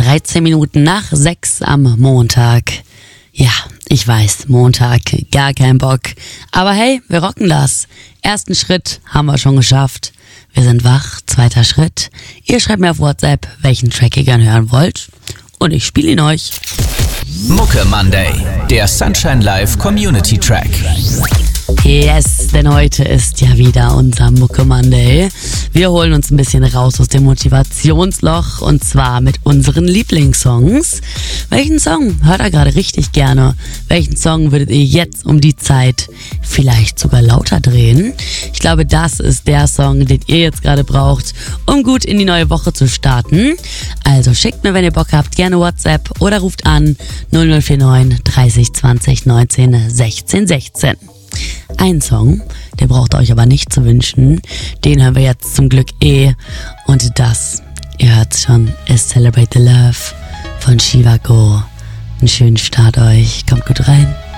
13 Minuten nach 6 am Montag. Ja, ich weiß, Montag, gar kein Bock. Aber hey, wir rocken das. Ersten Schritt haben wir schon geschafft. Wir sind wach, zweiter Schritt. Ihr schreibt mir auf WhatsApp, welchen Track ihr gerne hören wollt. Und ich spiele ihn euch. Mucke Monday, der Sunshine Live Community Track. Yes, denn heute ist ja wieder unser Mucke Monday. Wir holen uns ein bisschen raus aus dem Motivationsloch und zwar mit unseren Lieblingssongs. Welchen Song hört ihr gerade richtig gerne? Welchen Song würdet ihr jetzt um die Zeit vielleicht sogar lauter drehen? Ich glaube, das ist der Song, den ihr jetzt gerade braucht, um gut in die neue Woche zu starten. Also schickt mir, wenn ihr Bock habt, gerne WhatsApp oder ruft an 0049 30 20 19 16 16. Ein Song, den braucht ihr euch aber nicht zu wünschen. Den hören wir jetzt zum Glück Und das, ihr hört's schon, ist Celebrate the Love von Shivago. Einen schönen Start euch, kommt gut rein.